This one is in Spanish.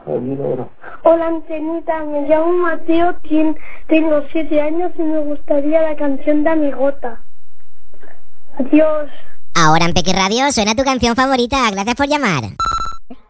Hola, Antenita, me llamo Mateo, tengo 7 años y me gustaría la canción de Amigota. Adiós. Ahora en Peque Radio suena tu canción favorita. Gracias por llamar.